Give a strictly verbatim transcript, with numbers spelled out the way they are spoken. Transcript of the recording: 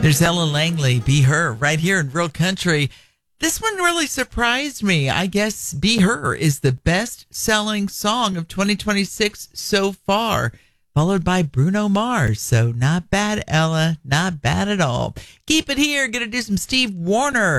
There's Ella Langley, Be Her, right here in Real Country. This one really surprised me. I guess Be Her is the best-selling song of twenty twenty-six so far, followed by Bruno Mars. So not bad, Ella. Not bad at all. Keep it here. Gonna do some Steve Wariner.